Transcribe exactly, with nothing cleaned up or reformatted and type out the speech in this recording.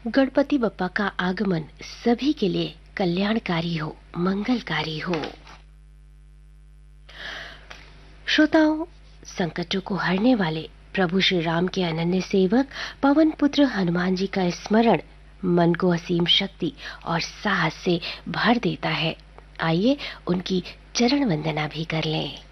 गणपति बप्पा का आगमन सभी के लिए कल्याणकारी हो, मंगलकारी हो। श्रोताओं, संकटों को हरने वाले प्रभु श्री राम के अनन्य सेवक पवन पुत्र हनुमान जी का स्मरण मन को असीम शक्ति और साहस से भर देता है। आइए उनकी चरण वंदना भी कर लें।